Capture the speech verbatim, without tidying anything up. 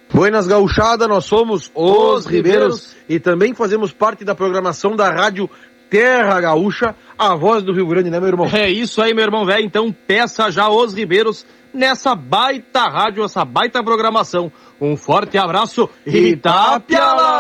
Buenas gauchada, nós somos os Ribeiros e também fazemos parte da programação da rádio Terra Gaúcha, a voz do Rio Grande, né, meu irmão? É isso aí, meu irmão velho. Então peça já os Ribeiros nessa baita rádio, essa baita programação. Um forte abraço e tapia lá!